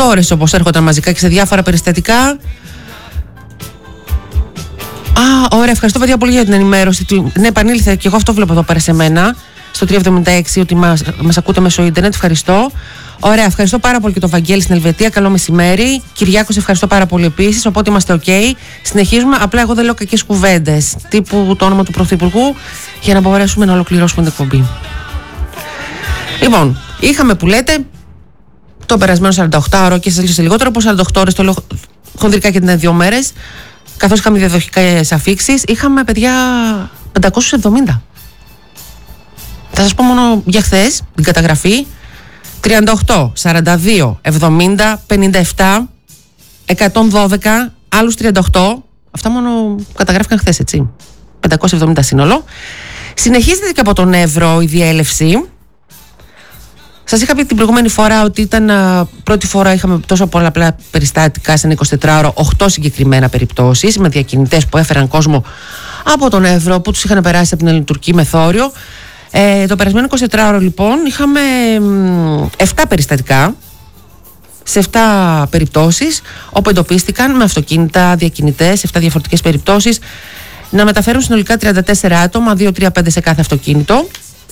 ώρες όπως έρχονταν μαζικά και σε διάφορα περιστατικά. Ωραία, ευχαριστώ παιδιά πολύ για την ενημέρωση. Ναι, επανήλθε και εγώ αυτό βλέπω εδώ πέρα σε μένα, στο 376, ότι μας ακούτε μέσω ίντερνετ. Ευχαριστώ. Ωραία, ευχαριστώ πάρα πολύ και τον Βαγγέλη στην Ελβετία. Καλό μεσημέρι. Κυριάκος, ευχαριστώ πάρα πολύ επίσης. Οπότε είμαστε OK. Συνεχίζουμε. Απλά εγώ δεν λέω κακές κουβέντες, τύπου το όνομα του Πρωθυπουργού, για να μπορέσουμε να ολοκληρώσουμε την εκπομπή. Λοιπόν, είχαμε που λέτε το περασμένο 48ωρο και σας λέω σε λιγότερο από 48 ώρες, το λέω χονδρικά και την 2 μέρες, καθώς είχαμε διαδοχικές αφίξεις, είχαμε παιδιά 570. Θα σας πω μόνο για χθες την καταγραφή. 38, 42, 70, 57, 112, άλλους 38. Αυτά μόνο καταγράφηκαν χθες, έτσι. 570 σύνολο. Συνεχίζεται και από τον Εύρο η διέλευση. Σας είχα πει την προηγούμενη φορά ότι ήταν πρώτη φορά είχαμε τόσο πολλαπλά περιστατικά σε ένα 24ωρο, 8 συγκεκριμένα περιπτώσεις με διακινητές που έφεραν κόσμο από τον Εύρο που τους είχαν περάσει από την ελληνοτουρκική μεθόριο. Το περασμένο 24ωρο λοιπόν είχαμε 7 περιστατικά σε 7 περιπτώσεις όπου εντοπίστηκαν με αυτοκίνητα διακινητές σε 7 διαφορετικές περιπτώσεις να μεταφέρουν συνολικά 34 άτομα, 2, 3, 5 σε κάθε αυτοκίνητο,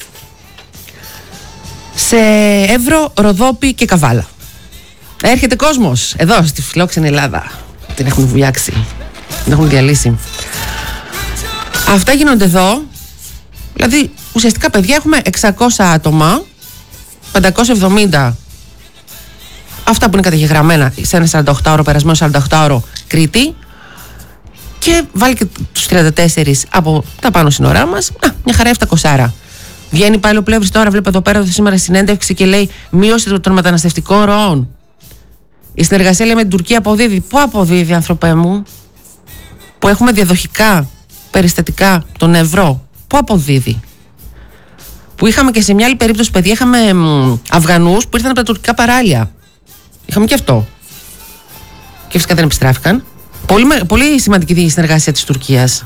σε Εύρο, Ροδόπη και Καβάλα. Έρχεται κόσμος εδώ στη φιλόξενη Ελλάδα. Την έχουν βουλιάξει, την έχουν διαλύσει. Αυτά γίνονται εδώ. Δηλαδή ουσιαστικά παιδιά έχουμε 600 άτομα, 570 αυτά που είναι καταγεγραμμένα σε ένα 48ωρο, περασμένο 48ωρο Κρήτη, και βάλει και τους 34 από τα πάνω σύνορά μας. Μια χαρά 700. Βγαίνει πάλι ο Πλεύρης τώρα, βλέπω εδώ πέρα σήμερα συνέντευξη και λέει μείωση των μεταναστευτικών ροών. Η συνεργασία λέει με την Τουρκία αποδίδει. Πού αποδίδει, άνθρωπέ μου, που έχουμε διαδοχικά περιστατικά τον Ευρώ? Πού αποδίδει? Που είχαμε και σε μια άλλη περίπτωση, παιδιά, είχαμε Αφγανούς που ήρθαν από τα τουρκικά παράλια. Είχαμε και αυτό. Και φυσικά δεν επιστράφηκαν. Πολύ σημαντική η συνεργασία της Τουρκίας.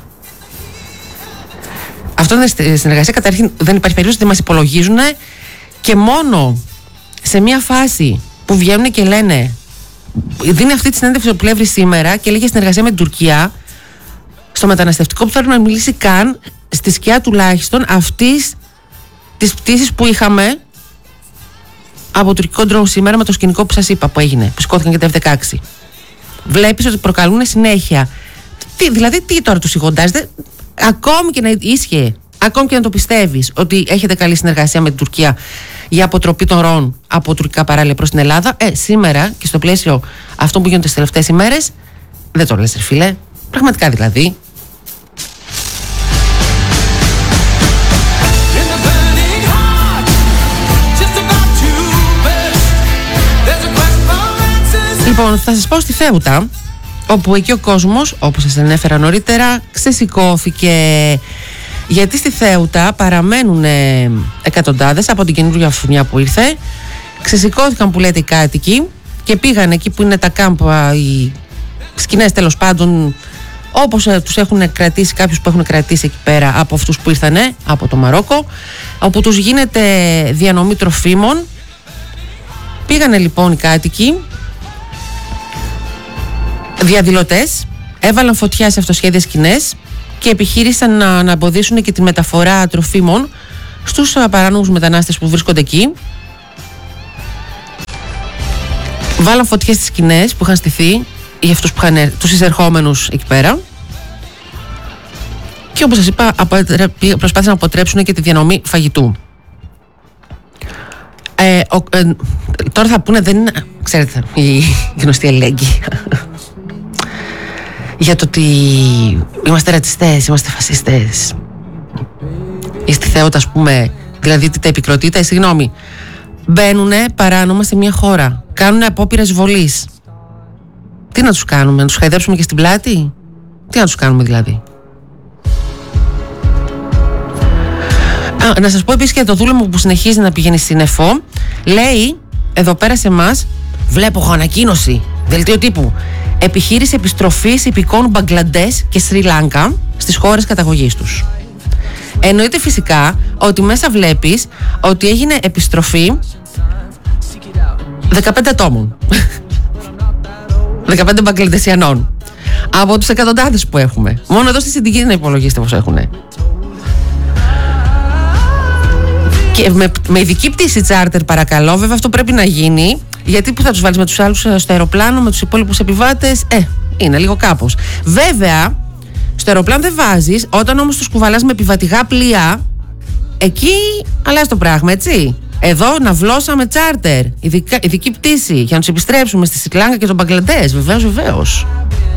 Αυτό είναι συνεργασία. Καταρχήν δεν υπάρχει περίπτωση, δεν μας υπολογίζουν, και μόνο σε μια φάση που βγαίνουν και λένε, δίνει αυτή τη συνέντευξη ο Πλεύρης σήμερα και λέγει συνεργασία με την Τουρκία, στο μεταναστευτικό που θέλουν να μιλήσει καν στη σκιά τουλάχιστον αυτής της πτήσης που είχαμε από τουρκικό ντρόουν σήμερα με το σκηνικό που σας είπα που έγινε, που σηκώθηκαν και τα F-16. Βλέπεις ότι προκαλούν συνέχεια. Δηλαδή τι τώρα τους σιγοντάζετε? Ακόμη και να ίσχυε, ακόμη και να το πιστεύεις ότι έχετε καλή συνεργασία με την Τουρκία για αποτροπή των ροών από τουρκικά παράλια προς την Ελλάδα, σήμερα και στο πλαίσιο αυτό που γίνονται τις τελευταίες ημέρες, δεν το λες ρε φίλε, πραγματικά δηλαδή. Λοιπόν, θα σας πάω στη Θέουτα, όπου εκεί ο κόσμος, όπως σας ανέφερα νωρίτερα, ξεσηκώθηκε. Γιατί στη Θέουτα παραμένουν εκατοντάδες από την καινούργια φουρνιά που ήρθε. Ξεσηκώθηκαν που λέτε οι κάτοικοι και πήγαν εκεί που είναι τα κάμπα, οι σκηνές τέλος πάντων, όπως τους έχουν κρατήσει κάποιους που έχουν κρατήσει εκεί πέρα από αυτούς που ήρθανε από το Μαρόκο, όπου τους γίνεται διανομή τροφίμων. Πήγανε λοιπόν οι κάτοικοι, διαδηλωτές, έβαλαν φωτιά σε αυτοσχέδιες σκηνές και επιχείρησαν να εμποδίσουν και τη μεταφορά τροφίμων στους παράνομους μετανάστες που βρίσκονται εκεί. Βάλαν φωτιές στις σκηνές που είχαν στηθεί για αυτούς που είχαν τους εισερχόμενους εκεί πέρα, και όπως σας είπα προσπάθησαν να αποτρέψουν και τη διανομή φαγητού. Τώρα θα πούνε, δεν είναι, ξέρετε, η γνωστή αλληλεγγύη για το ότι είμαστε ρατσιστές, είμαστε φασιστές. Ή στη Θέουτα, ας πούμε, δηλαδή τι τα επικροτείται, συγγνώμη, μπαίνουνε παράνομα σε μια χώρα, κάνουνε απόπειρες βολής. Τι να τους κάνουμε, να τους χαϊδέψουμε και στην πλάτη? Τι να τους κάνουμε δηλαδή? Να σας πω επίσης και το δούλο μου που συνεχίζει να πηγαίνει στην ΕΦΟ. Λέει εδώ πέρα σε εμάς, βλέπω έχω ανακοίνωση, δελτίο τύπου, επιχείρηση επιστροφής υπηκών Μπαγκλαντές και Σρι Λάγκα στις χώρες καταγωγής τους. Εννοείται φυσικά ότι μέσα βλέπεις ότι έγινε επιστροφή 15 ατόμων. 15 Μπαγκλαντεσιανών. Από τους εκατοντάδες που έχουμε. Μόνο εδώ στη Συντηγή να υπολογίστε πως έχουν. Και με ειδική πτήση τσάρτερ, παρακαλώ. Βέβαια αυτό πρέπει να γίνει. Γιατί που θα τους βάλεις με τους άλλους στο αεροπλάνο, με τους υπόλοιπους επιβάτες? Είναι λίγο κάπως. Βέβαια, στο αεροπλάνο δεν βάζεις. Όταν όμως τους κουβαλάς με επιβατικά πλοία, εκεί αλλάζει το πράγμα, έτσι. Εδώ ναυλώσαμε τσάρτερ, ειδική πτήση, για να τους επιστρέψουμε στη Σρι Λάγκα και τον Μπαγκλαντές. Βεβαίως.